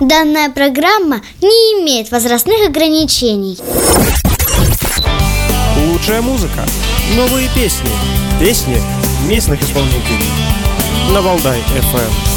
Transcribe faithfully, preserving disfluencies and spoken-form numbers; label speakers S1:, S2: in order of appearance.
S1: Данная программа не имеет возрастных ограничений.
S2: Лучшая музыка, новые песни, песни местных исполнителей на Валдай эф эм.